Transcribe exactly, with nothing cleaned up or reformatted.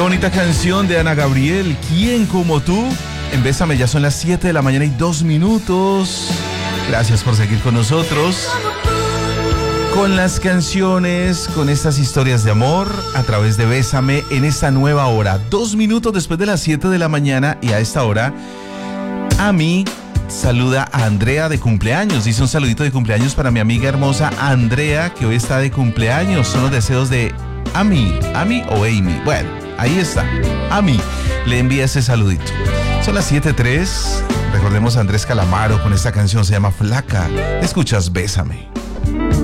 bonita canción de Ana Gabriel, ¿Quién como tú? En Bésame ya son las siete de la mañana y dos minutos. Gracias por seguir con nosotros. Con las canciones, con estas historias de amor a través de Bésame en esta nueva hora. Dos minutos después de las siete de la mañana y a esta hora, a mí saluda a Andrea de cumpleaños. Dice un saludito de cumpleaños para mi amiga hermosa Andrea, que hoy está de cumpleaños. Son los deseos de Ami, Ami o Amy. Bueno, ahí está. Ami le envía ese saludito. Son las siete tres. Recordemos a Andrés Calamaro con esta canción, se llama Flaca. Escuchas Bésame.